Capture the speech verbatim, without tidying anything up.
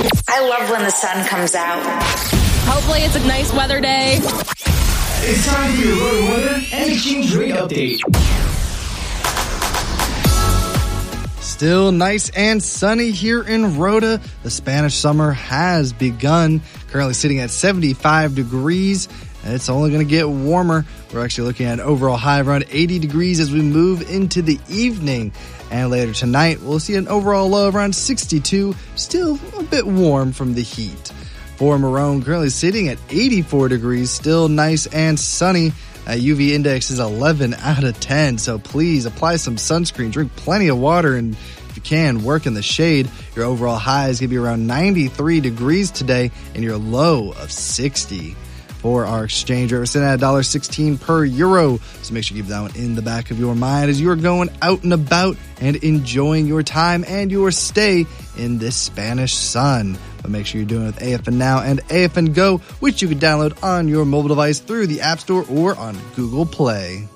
I love when the sun comes out. Hopefully it's a nice weather day. It's time for your road weather and exchange rate update. Still nice and sunny here in Rota. The Spanish summer has begun. Currently sitting at seventy-five degrees. It's only going to get warmer. We're actually looking at an overall high of around eighty degrees as we move into the evening. And later tonight, we'll see an overall low of around sixty-two. Still a bit warm from the heat. For Marone, currently sitting at eighty-four degrees. Still nice and sunny. Uh, U V index is eleven out of ten, so please apply some sunscreen, drink plenty of water, and if you can, work in the shade. Your overall high is going to be around ninety-three degrees today, and your low of sixty. For our exchange rate, we're sitting at one dollar sixteen per euro, so make sure you keep that one in the back of your mind as you're going out and about and enjoying your time and your stay in this Spanish sun. But make sure you're doing it with A F N Now and A F N Go, which you can download on your mobile device through the App Store or on Google Play.